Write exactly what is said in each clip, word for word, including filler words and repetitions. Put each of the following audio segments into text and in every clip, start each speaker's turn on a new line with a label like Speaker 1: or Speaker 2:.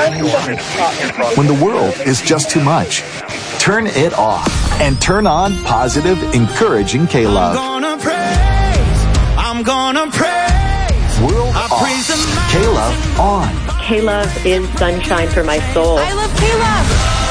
Speaker 1: When the world is just too much, turn it off and turn on positive, encouraging K-Love.
Speaker 2: I'm gonna praise, I'm gonna praise.
Speaker 1: World I off, K-Love on.
Speaker 3: K-Love is sunshine for my soul.
Speaker 4: I love K-Love.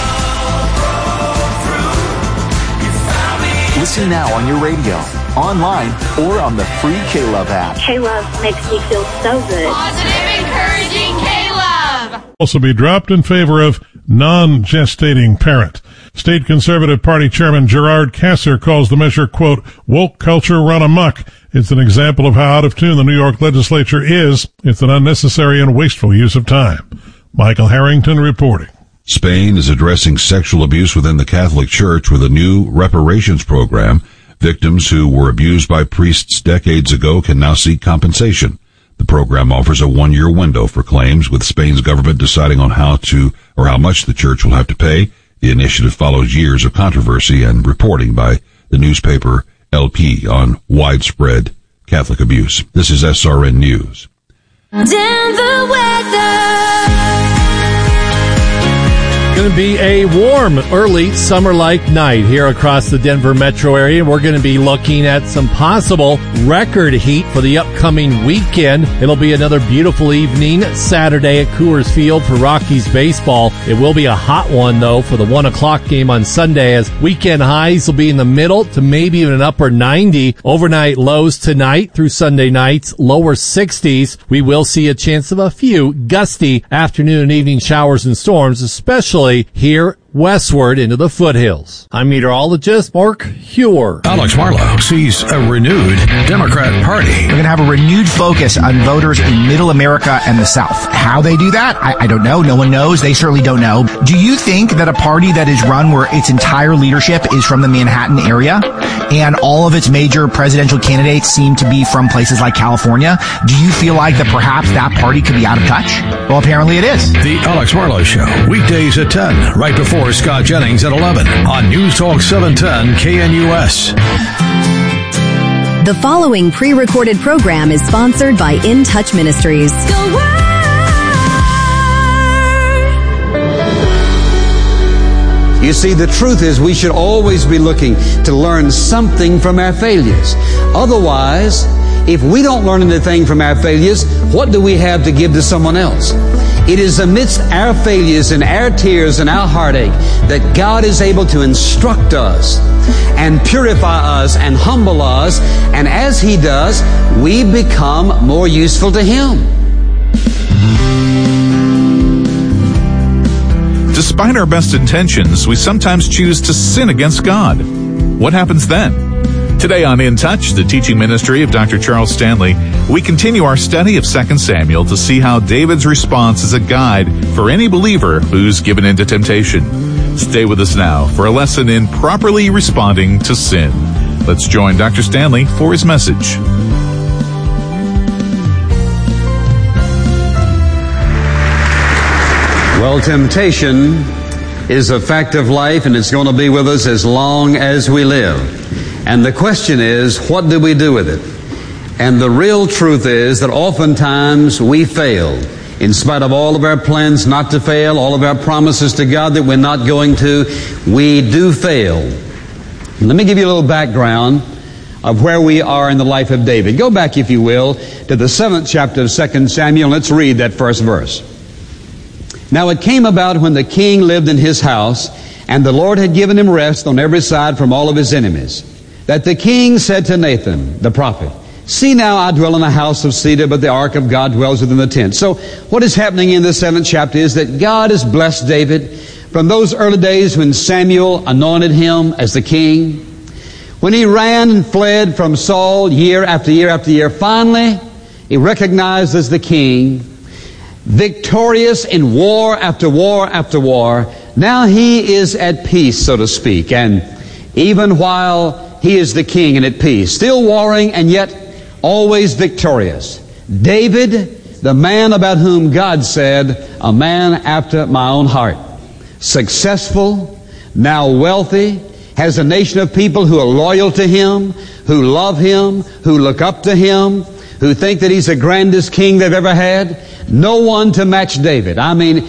Speaker 1: Listen now on your radio, online, or on the free K-Love app.
Speaker 3: K-Love makes me feel so good.
Speaker 4: Positive, encouraging K-Love.
Speaker 5: Also be dropped in favor of non-gestating parent. State Conservative Party Chairman Gerard Kasser calls the measure, quote, woke culture run amok. It's an example of how out of tune the New York legislature is. It's an unnecessary and wasteful use of time. Michael Harrington reporting.
Speaker 6: Spain is addressing sexual abuse within the Catholic Church with a new reparations program. Victims who were abused by priests decades ago can now seek compensation. The program offers a one-year window for claims, with Spain's government deciding on how to or how much the church will have to pay. The initiative follows years of controversy and reporting by the newspaper L P on widespread Catholic abuse. This is S R N News.
Speaker 4: Denver weather.
Speaker 7: Going to be a warm, early summer-like night here across the Denver metro area. We're going to be looking at some possible record heat for the upcoming weekend. It'll be another beautiful evening Saturday at Coors Field for Rockies baseball. It will be a hot one, though, for the one o'clock game on Sunday, as weekend highs will be in the middle to maybe even an upper ninety. Overnight lows tonight through Sunday nights, lower sixties. We will see a chance of a few gusty afternoon and evening showers and storms, especially here westward into the foothills. I'm meteorologist Mark Hewer.
Speaker 8: Alex Marlowe sees a renewed Democrat Party.
Speaker 9: We're going to have a renewed focus on voters in Middle America and the South. How they do that, I, I don't know. No one knows. They certainly don't know. Do you think that a party that is run where its entire leadership is from the Manhattan area and all of its major presidential candidates seem to be from places like California, do you feel like that perhaps that party could be out of touch? Well, apparently it is.
Speaker 8: The Alex Marlowe Show, weekdays at ten, right before Scott Jennings at eleven on News Talk seven ten K N U S.
Speaker 10: The following pre-recorded program is sponsored by In Touch Ministries.
Speaker 4: Go word.
Speaker 11: You see, the truth is we should always be looking to learn something from our failures. Otherwise, if we don't learn anything from our failures, what do we have to give to someone else? It is amidst our failures and our tears and our heartache that God is able to instruct us and purify us and humble us. And as He does, we become more useful to Him.
Speaker 12: Despite our best intentions, we sometimes choose to sin against God. What happens then? Today on In Touch, the teaching ministry of Doctor Charles Stanley, we continue our study of Second Samuel to see how David's response is a guide for any believer who's given into temptation. Stay with us now for a lesson in properly responding to sin. Let's join Doctor Stanley for his message.
Speaker 11: Well, temptation is a fact of life, and it's going to be with us as long as we live. And the question is, what do we do with it? And the real truth is that oftentimes we fail. In spite of all of our plans not to fail, all of our promises to God that we're not going to, we do fail. Let me give you a little background of where we are in the life of David. Go back, if you will, to the seventh chapter of Second Samuel. Let's read that first verse. Now it came about when the king lived in his house, and the Lord had given him rest on every side from all of his enemies, that the king said to Nathan, the prophet, see now, I dwell in a house of cedar, but the ark of God dwells within the tent. So what is happening in this seventh chapter is that God has blessed David from those early days when Samuel anointed him as the king. When he ran and fled from Saul year after year after year, finally he recognized as the king, victorious in war after war after war. Now he is at peace, so to speak. And even while he is the king and at peace, still warring and yet always victorious, David, the man about whom God said, a man after my own heart, successful, now wealthy, has a nation of people who are loyal to him, who love him, who look up to him, who think that he's the grandest king they've ever had. No one to match David. I mean,